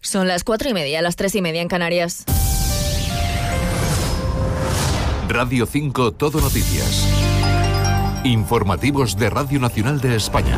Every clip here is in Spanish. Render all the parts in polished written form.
Son las 4:30, las 3:30 en Canarias. Radio 5 Todo Noticias. Informativos de Radio Nacional de España.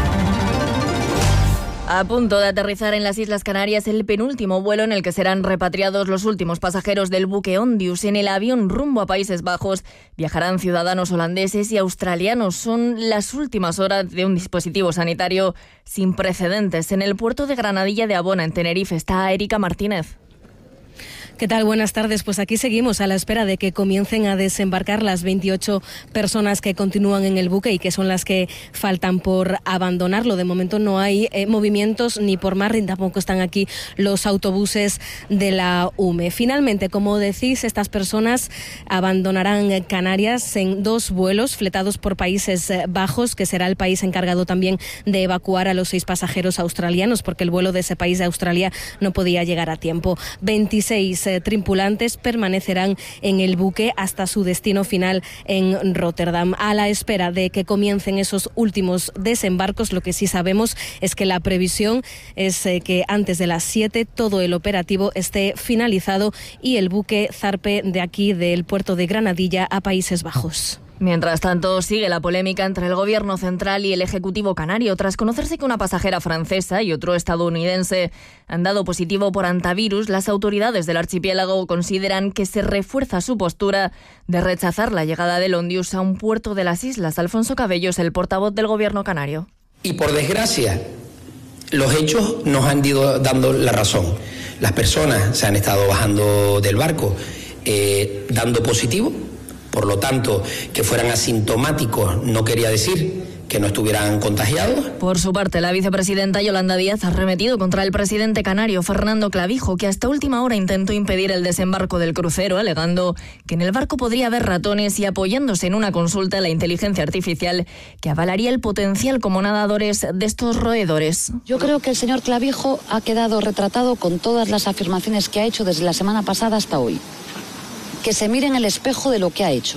A punto de aterrizar en las Islas Canarias el penúltimo vuelo en el que serán repatriados los últimos pasajeros del buque Ondius. En el avión rumbo a Países Bajos viajarán ciudadanos holandeses y australianos. Son las últimas horas de un dispositivo sanitario sin precedentes. En el puerto de Granadilla de Abona, en Tenerife, está Erika Martínez. ¿Qué tal? Buenas tardes. Pues aquí seguimos a la espera de que comiencen a desembarcar las 28 personas que continúan en el buque y que son las que faltan por abandonarlo. De momento no hay movimientos ni por mar, ni tampoco están aquí los autobuses de la UME. Finalmente, como decís, estas personas abandonarán Canarias en 2 vuelos fletados por Países Bajos, que será el país encargado también de evacuar a los 6 pasajeros australianos, porque el vuelo de ese país de Australia no podía llegar a tiempo. 26 tripulantes permanecerán en el buque hasta su destino final en Rotterdam. A la espera de que comiencen esos últimos desembarcos, lo que sí sabemos es que la previsión es que antes de las 7 todo el operativo esté finalizado y el buque zarpe de aquí del puerto de Granadilla a Países Bajos. Mientras tanto, sigue la polémica entre el Gobierno central y el Ejecutivo canario, tras conocerse que una pasajera francesa y otro estadounidense han dado positivo por hantavirus. Las autoridades del archipiélago consideran que se refuerza su postura de rechazar la llegada del Ondius a un puerto de las islas. Alfonso Cabello es el portavoz del Gobierno canario. Y por desgracia, los hechos nos han ido dando la razón. Las personas se han estado bajando del barco dando positivo. Por lo tanto, que fueran asintomáticos no quería decir que no estuvieran contagiados. Por su parte, la vicepresidenta Yolanda Díaz ha arremetido contra el presidente canario Fernando Clavijo, que hasta última hora intentó impedir el desembarco del crucero, alegando que en el barco podría haber ratones y apoyándose en una consulta a la inteligencia artificial que avalaría el potencial como nadadores de estos roedores. Yo creo que el señor Clavijo ha quedado retratado con todas las afirmaciones que ha hecho desde la semana pasada hasta hoy. Que se mire en el espejo de lo que ha hecho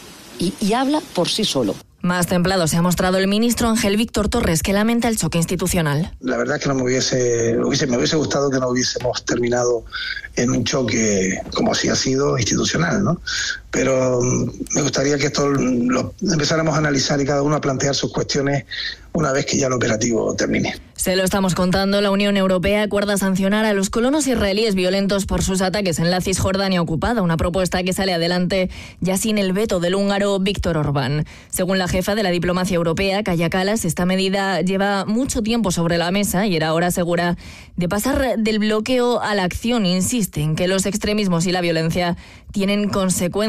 y habla por sí solo. Más templado se ha mostrado el ministro Ángel Víctor Torres, que lamenta el choque institucional. La verdad es que me hubiese gustado que no hubiésemos terminado en un choque como así ha sido institucional, ¿no? Pero me gustaría que esto lo empezáramos a analizar y cada uno a plantear sus cuestiones una vez que ya el operativo termine. Se lo estamos contando. La Unión Europea acuerda sancionar a los colonos israelíes violentos por sus ataques en la Cisjordania ocupada, una propuesta que sale adelante ya sin el veto del húngaro Viktor Orbán. Según la jefa de la diplomacia europea, Kaja Kallas, esta medida lleva mucho tiempo sobre la mesa y era hora segura de pasar del bloqueo a la acción. Insiste en que los extremismos y la violencia tienen consecuencias